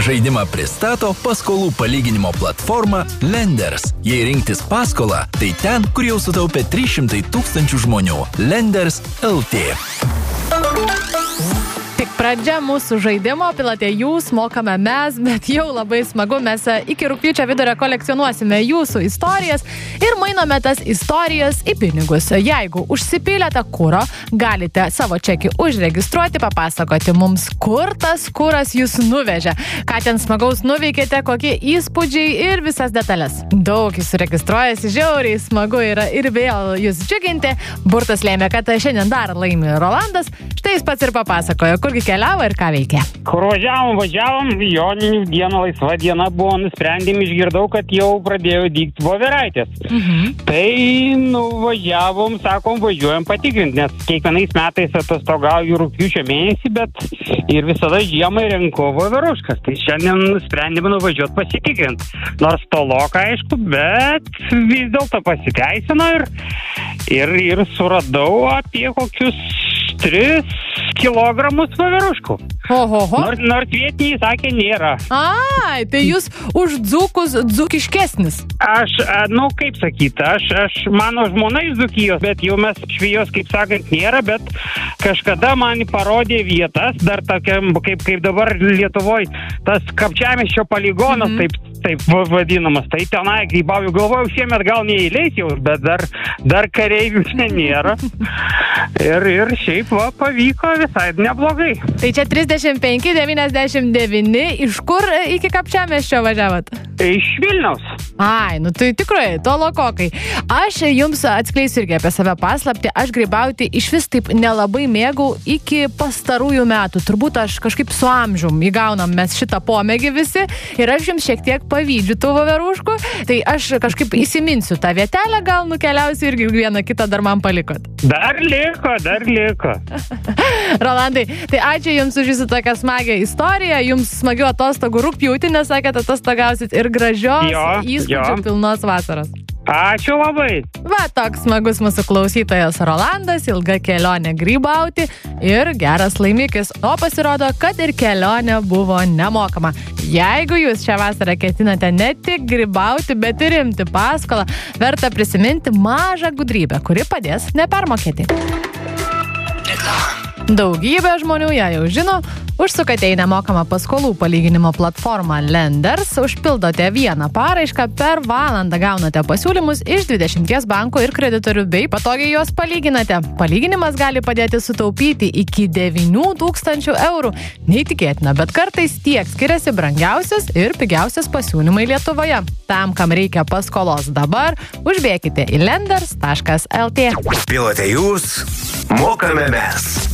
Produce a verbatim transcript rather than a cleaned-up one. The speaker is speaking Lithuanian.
Žaidimą pristato paskolų palyginimo platforma Lenders. Jei rinktis paskolą, tai ten, kur jau sutaupė trys šimtai tūkstančių žmonių. Lenders L T. Tik pradžia mūsų žaidimo, pilote jūs, mokame mes, bet jau labai smagu, mes iki rugpjūčio vidurio kolekcionuosime jūsų istorijas ir mainome tas istorijas į pinigus. Jeigu užsipylėte kuro, galite savo čekį užregistruoti, papasakoti mums, kur tas kuras jūs nuvežė, ką ten smagaus nuveikėte, kokie įspūdžiai ir visas detalės. Daug jūs registruojasi, žiauriai smagu yra ir vėl jūs džiuginti. Burtas lėmė, kad šiandien dar laimi Rolandas, štai jis pats ir papasakojo, kurgi keliavo ir ką veikė. Kur važiavom, važiavom, joninių dieną, laisva diena buvo, nusprendėm, išgirdau, kad jau pradėjo dygti voveraitės. Mhm. Tai nuvažiavom, sakom, važiuojam patikrinti, nes kiekvienais metais atostogauju rugpjūčio mėnesį, bet ir visada žiemai renku voveruškas. Tai šiandien nusprendėm nuvažiuoti pasitikrinti. Nors toloka, aišku, bet vis dėlto pasiteisino ir, ir, ir suradau apie kokius tris kilogramus voveruškų. Ohoho. Nors, nors vietiniai sakė nėra. Ai, tai jūs už dzūkus dzūkiškesnis. Aš, nu, kaip sakyt, aš, aš, mano žmona iš Dzūkijos, bet jau mes švejos, kaip sakant, nėra, bet kažkada man parodė vietas, dar tokiam, kaip, kaip dabar Lietuvoj, tas Kapčiamiesčio poligonas, mm-hmm. taip, taip vadinamas. Tai tenai grybauju, galvojau, šiemet gal neįleis jau, bet dar, dar kareivių čia nėra. Ir, ir šiaip, va, pavyko visai neblogai. Tai čia trisdešimt penki devyniasdešimt devyni, iš kur iki Kapčiamiesčio važiavot? Iš Vilniaus. Ai, nu tai tikrai, to lokokai. Aš jums atskleisiu irgi apie save paslaptį, aš grybauti iš vis taip nelabai mėgau iki pastarųjų metų. Turbūt aš kažkaip su amžium įgaunam mes šitą pomėgį visi ir aš jums šiek tiek pavydžiu tų voveruškų, tai aš kažkaip įsiminsiu tą vietelę, gal nukeliausiu irgi vieną kitą dar man palikot. Dar liko, dar liko. Rolandai, tai ačiū jums už jūsų tokią smagią istoriją, jums smagių atostogų rugpjūtį, nes sakėt, atostogausit ir gražios jo, įspūdžių jo. pilnos vasaros. Ačiū labai. Va, toks smagus mūsų klausytojas Rolandas, ilga kelionė grybauti ir geras laimikis. O pasirodo, kad ir kelionė buvo nemokama. Jeigu jūs šią vasarą ketinate ne tik grybauti, bet ir imti paskolą, verta prisiminti mažą gudrybę, kuri padės nepermokėti. Daugybė žmonių ją jau žino. Užsukate į nemokamą paskolų palyginimo platformą Lenders, užpildote vieną paraišką, per valandą gaunate pasiūlymus iš dvidešimties bankų ir kreditorių bei patogiai juos palyginate. Palyginimas gali padėti sutaupyti iki devynių tūkstančių eurų. Neįtikėtina, bet kartais tiek skiriasi brangiausias ir pigiausias pasiūlymai Lietuvoje. Tam, kam reikia paskolos dabar, užbėkite į lenders taškas el tė. Pilote jūs, mokame mes.